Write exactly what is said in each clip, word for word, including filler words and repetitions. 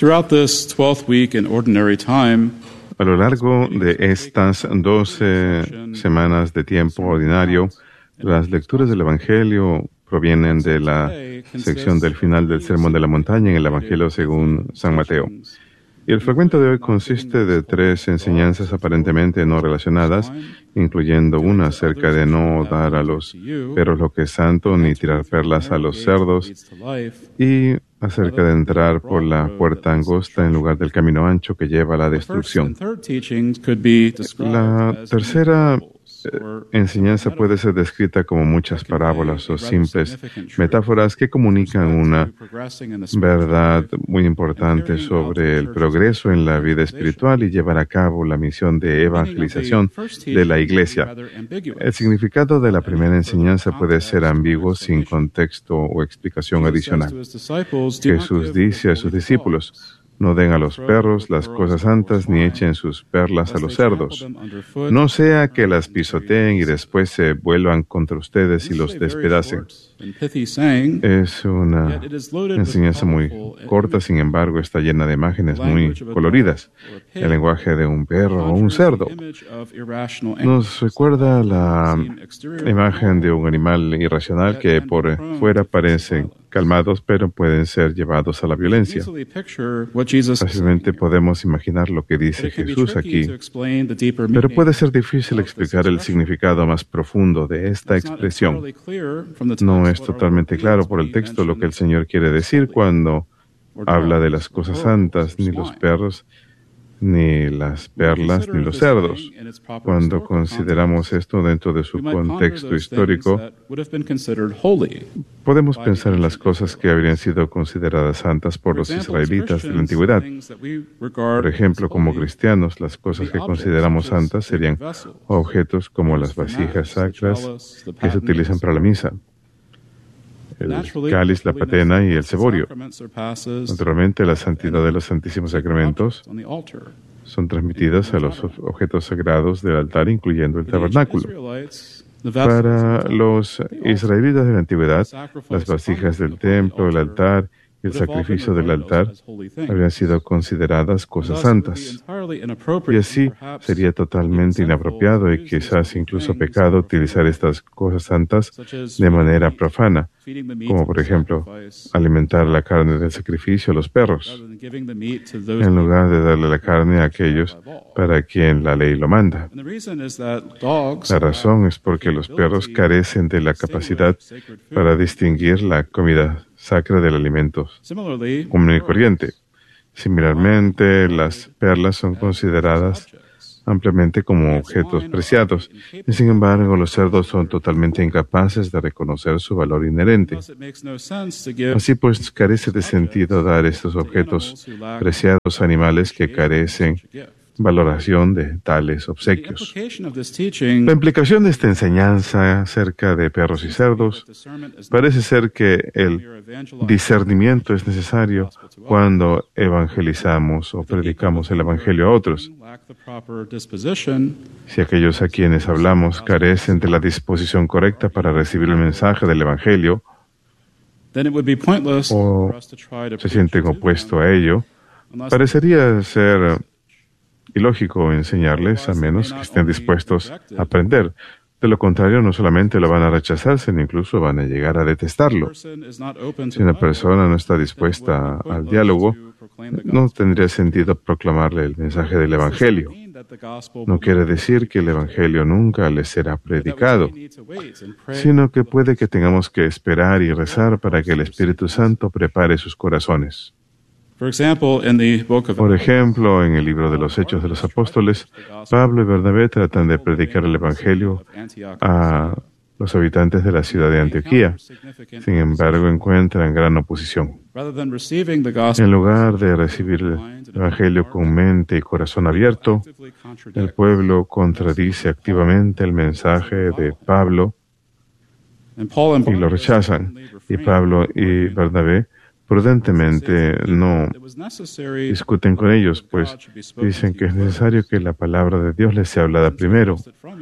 Throughout this twelfth week in ordinary time, a lo largo de estas doce semanas de tiempo ordinario, las lecturas del Evangelio provienen de la sección del final del Sermón de la Montaña en el Evangelio según San Mateo. Y el fragmento de hoy consiste de tres enseñanzas aparentemente no relacionadas, incluyendo una acerca de no dar a los perros lo que es santo, ni tirar perlas a los cerdos, y acerca de entrar por la puerta angosta en lugar del camino ancho que lleva a la destrucción. La tercera enseñanza puede ser descrita como muchas parábolas o simples metáforas que comunican una verdad muy importante sobre el progreso en la vida espiritual y llevar a cabo la misión de evangelización de la Iglesia. El significado de la primera enseñanza puede ser ambiguo sin contexto o explicación adicional. Jesús dice a sus discípulos: no den a los perros las cosas santas, ni echen sus perlas a los cerdos. No sea que las pisoteen y después se vuelvan contra ustedes y los despedacen. Es una enseñanza muy corta, sin embargo, está llena de imágenes muy coloridas. El lenguaje de un perro o un cerdo nos recuerda la imagen de un animal irracional que por fuera parecen calmados, pero pueden ser llevados a la violencia. Fácilmente podemos imaginar lo que dice Jesús aquí, pero puede ser difícil explicar el significado más profundo de esta expresión. No es totalmente claro por el texto lo que el Señor quiere decir cuando habla de las cosas santas, ni los perros, ni las perlas, ni los cerdos. Cuando consideramos esto dentro de su contexto histórico, podemos pensar en las cosas que habrían sido consideradas santas por los israelitas de la antigüedad. Por ejemplo, como cristianos, las cosas que consideramos santas serían objetos como las vasijas sacras que se utilizan para la misa, el cáliz, la patena y el ceborio. Naturalmente, la santidad de los santísimos sacramentos son transmitidas a los objetos sagrados del altar, incluyendo el tabernáculo. Para los israelitas de la antigüedad, las vasijas del templo, el altar y el sacrificio del altar habrían sido consideradas cosas santas. Y así sería totalmente inapropiado y quizás incluso pecado utilizar estas cosas santas de manera profana, como por ejemplo alimentar la carne del sacrificio a los perros, en lugar de darle la carne a aquellos para quien la ley lo manda. La razón es porque los perros carecen de la capacidad para distinguir la comida sacra del alimento común y corriente. Similarmente, las perlas son consideradas ampliamente como objetos preciados, y sin embargo los cerdos son totalmente incapaces de reconocer su valor inherente. Así pues, carece de sentido dar estos objetos preciados a animales que carecen valoración de tales obsequios. La implicación de esta enseñanza acerca de perros y cerdos parece ser que el discernimiento es necesario cuando evangelizamos o predicamos el Evangelio a otros. Si aquellos a quienes hablamos carecen de la disposición correcta para recibir el mensaje del Evangelio o se sienten opuestos a ello, parecería ser ilógico enseñarles a menos que estén dispuestos a aprender. De lo contrario, no solamente lo van a rechazar, sino incluso van a llegar a detestarlo. Si una persona no está dispuesta al diálogo, no tendría sentido proclamarle el mensaje del Evangelio. No quiere decir que el Evangelio nunca les será predicado, sino que puede que tengamos que esperar y rezar para que el Espíritu Santo prepare sus corazones. Por ejemplo, en el libro de los Hechos de los Apóstoles, Pablo y Bernabé tratan de predicar el Evangelio a los habitantes de la ciudad de Antioquía. Sin embargo, encuentran gran oposición. En lugar de recibir el Evangelio con mente y corazón abierto, el pueblo contradice activamente el mensaje de Pablo y lo rechazan. Y Pablo y Bernabé prudentemente no discuten con ellos, pues dicen que es necesario que la palabra de Dios les sea hablada primero,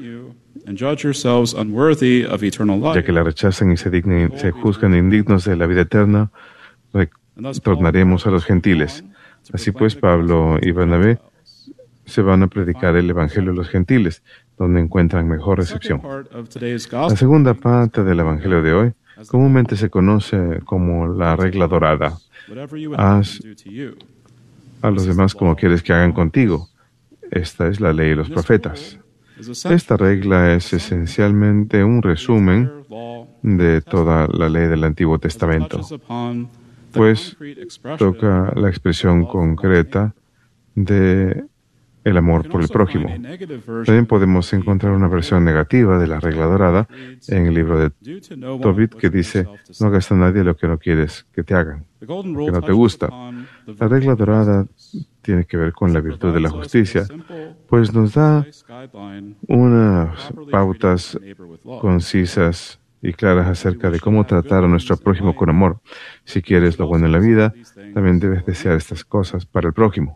ya que la rechazan y se, dignen, se juzgan indignos de la vida eterna, retornaremos a los gentiles. Así pues, Pablo y Bernabé se van a predicar el Evangelio a los gentiles, donde encuentran mejor recepción. La segunda parte del Evangelio de hoy comúnmente se conoce como la regla dorada. Haz a los demás como quieres que hagan contigo. Esta es la ley de los profetas. Esta regla es esencialmente un resumen de toda la ley del Antiguo Testamento, pues toca la expresión concreta de el amor por el prójimo. También podemos encontrar una versión negativa de la regla dorada en el libro de Tobit que dice: no hagas a nadie lo que no quieres que te hagan, lo que no te gusta. La regla dorada tiene que ver con la virtud de la justicia, pues nos da unas pautas concisas y claras acerca de cómo tratar a nuestro prójimo con amor. Si quieres lo bueno en la vida, también debes desear estas cosas para el prójimo.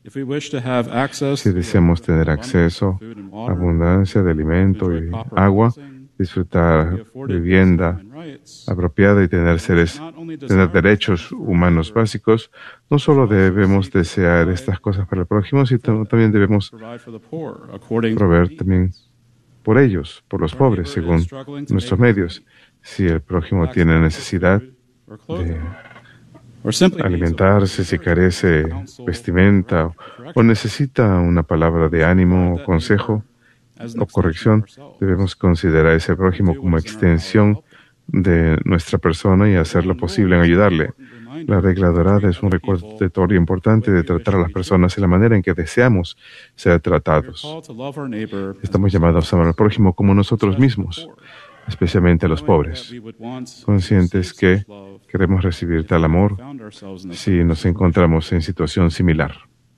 Si deseamos tener acceso a abundancia de alimento y agua, disfrutar vivienda apropiada y tener seres, tener derechos humanos básicos, no solo debemos desear estas cosas para el prójimo, sino también debemos proveer también por ellos, por los pobres, según nuestros medios. Si el prójimo tiene necesidad de alimentarse, si carece vestimenta o necesita una palabra de ánimo o consejo o corrección, debemos considerar a ese prójimo como extensión de nuestra persona y hacer lo posible en ayudarle. La regla dorada es un recordatorio importante de tratar a las personas en la manera en que deseamos ser tratados. Estamos llamados a amar al prójimo como nosotros mismos, especialmente a los pobres, conscientes que queremos recibir tal amor si nos encontramos en situación similar.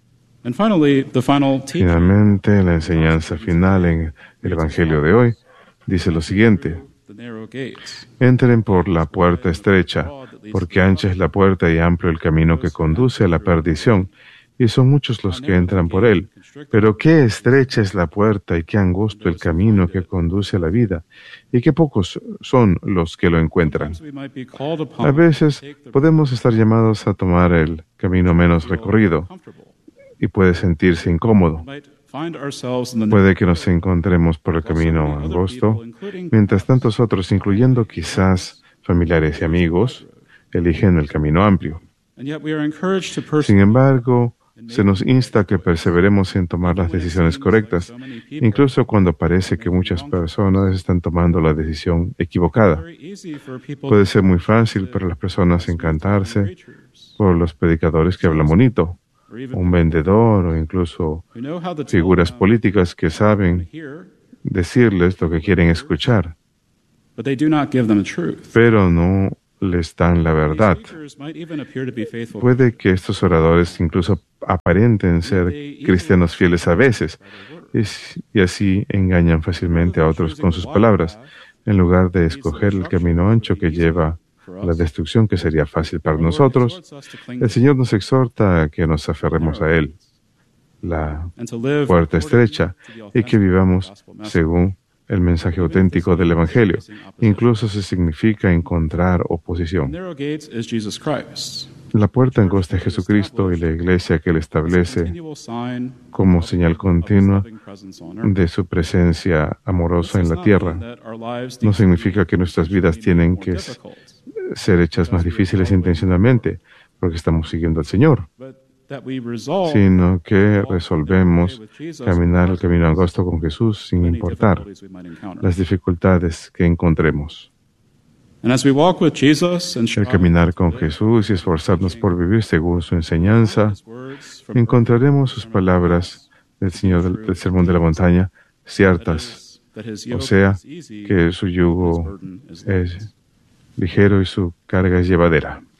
Finalmente, la enseñanza final en el Evangelio de hoy dice lo siguiente: entren por la puerta estrecha, porque ancha es la puerta y amplio el camino que conduce a la perdición, y son muchos los que entran por él. Pero qué estrecha es la puerta y qué angosto el camino que conduce a la vida, y qué pocos son los que lo encuentran. A veces podemos estar llamados a tomar el camino menos recorrido, y puede sentirse incómodo. Puede que nos encontremos por el camino angosto, mientras tantos otros, incluyendo quizás familiares y amigos, eligen el camino amplio. Sin embargo, se nos insta a que perseveremos en tomar las decisiones correctas, incluso cuando parece que muchas personas están tomando la decisión equivocada. Puede ser muy fácil para las personas encantarse por los predicadores que hablan bonito, un vendedor o incluso figuras políticas que saben decirles lo que quieren escuchar, pero no les dan la verdad. Puede que estos oradores incluso aparenten ser cristianos fieles a veces y así engañan fácilmente a otros con sus palabras, en lugar de escoger el camino ancho que lleva a la destrucción, que sería fácil para nosotros. El Señor nos exhorta a que nos aferremos a Él, la puerta estrecha, y que vivamos según el mensaje auténtico del Evangelio, incluso si significa encontrar oposición. La puerta angosta es Jesucristo y la iglesia que Él establece como señal continua de su presencia amorosa en la tierra. No significa que nuestras vidas tienen que ser hechas más difíciles intencionalmente porque estamos siguiendo al Señor, sino que resolvemos caminar el camino angosto con Jesús sin importar las dificultades que encontremos. El caminar con Jesús y esforzarnos por vivir según su enseñanza, encontraremos sus palabras del Señor del, del Sermón de la Montaña ciertas, o sea, que su yugo es ligero y su carga es llevadera.